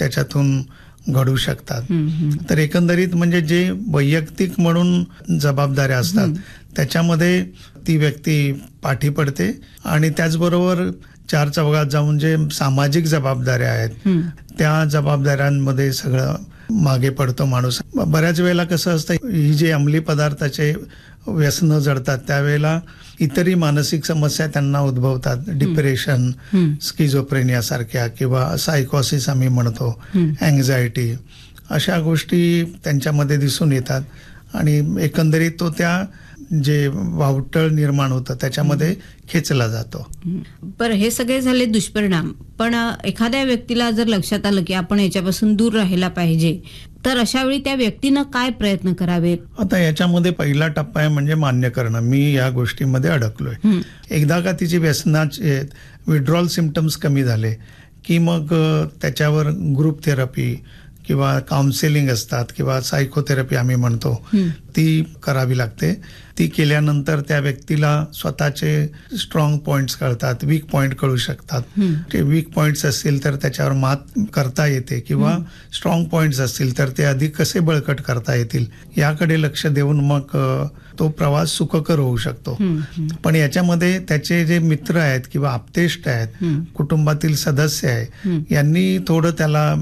त्याच्यातून घडू शकतात. तर एकंदरीत म्हणजे जे वैयक्तिक म्हणून जबाबदाऱ्या असतात त्याच्यामध्ये ती व्यक्ती पाठी पडते आणि त्याचबरोबर चार चौघात जाऊन जे सामाजिक जबाबदाऱ्या आहेत त्या जबाबदाऱ्यांमध्ये सगळं मागे पडतो माणूस. बऱ्याच वेळेला कसं असतं, ही जे अंमली पदार्थाचे व्यसनं जडतात त्यावेळेला इतरही मानसिक समस्या त्यांना उद्भवतात. डिप्रेशन, स्किझोफ्रेनिया सारख्या किंवा सायकोसिस आम्ही म्हणतो, अँझायटी, अशा गोष्टी त्यांच्यामध्ये दिसून येतात आणि एकंदरीत तो त्या जे वावटळ निर्माण होतं त्याच्यामध्ये खेचला जातो. बरं, हे सगळे झाले दुष्परिणाम, पण एखाद्या व्यक्तीला जर लक्षात आलं की आपण याच्यापासून दूर राहायला पाहिजे, तर अशा वेळी त्या व्यक्तीनं काय प्रयत्न करावेत? आता याच्यामध्ये पहिला टप्पा आहे म्हणजे मान्य करणं, मी या गोष्टीमध्ये अडकलोय. एकदा का तिची व्यसनाचे विड्रॉल सिम्पटम्स कमी झाले की मग त्याच्यावर ग्रुप थेरपी किंवा काउन्सिलिंग असतात किंवा सायकोथेरपी आम्ही म्हणतो ती करावी लागते. ती केल्यानंतर त्या व्यक्तीला स्वतःचे स्ट्रॉंग पॉइंट्स कळतात, वीक पॉइंट कळू शकतात. ते वीक पॉइंट्स असतील तर त्याच्यावर मात करता येते किंवा स्ट्रॉंग पॉइंट्स असतील तर ते अधिक कसे बळकट करता येतील याकडे लक्ष देऊन मग तो प्रवास सुखकर होऊ शकतो. पण याच्यामध्ये त्याचे जे मित्र आहेत किंवा आप्तेष्ट आहेत, कुटुंबातील सदस्य आहे, यांनी थोडं त्याला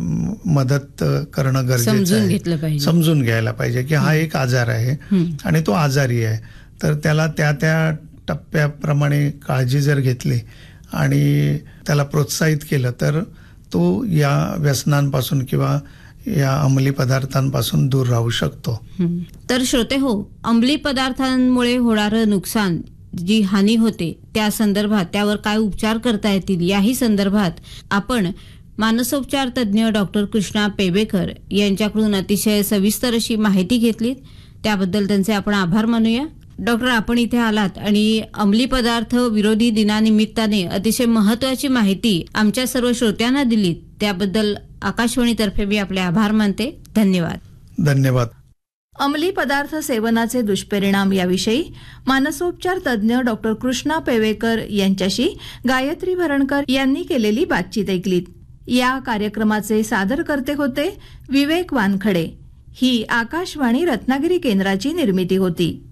मदत करणं गरजेचं आहे. समजून घ्यायला पाहिजे की हा एक आजार आहे आणि तो आजारी आहे. तर त्याला त्या टप्प्याप्रमाणे काळजी जर घेतली आणि त्याला प्रोत्साहित केलं तर तो या व्यसनांपासून किंवा या अंमली पदार्थांपासून दूर राहू शकतो. तर श्रोते हो, अंमली पदार्थांमुळे होणारं नुकसान, जी हानी होते त्या संदर्भात, त्यावर काय उपचार करता येतील याही संदर्भात आपण मानसोपचार तज्ज्ञ डॉक्टर कृष्णा पेबेकर यांच्याकडून अतिशय सविस्तर अशी माहिती घेतली. त्याबद्दल त्यांचे आपण आभार मानूया. डॉक्टर, आपण इथे आलात आणि अंमली पदार्थ विरोधी दिनानिमित्ताने अतिशय महत्वाची माहिती आमच्या सर्व श्रोत्यांना दिली, त्याबद्दल आकाशवाणीतर्फे मी आपले आभार मानते. धन्यवाद. धन्यवाद. अंमली पदार्थ सेवनाचे दुष्परिणाम याविषयी मानसोपचार तज्ज्ञ डॉक्टर कृष्णा पेवेकर यांच्याशी गायत्री भरणकर यांनी केलेली बातचीत ऐकलीत. या कार्यक्रमाचे सादरकर्ते होते विवेक वानखडे. ही आकाशवाणी रत्नागिरी केंद्राची निर्मिती होती.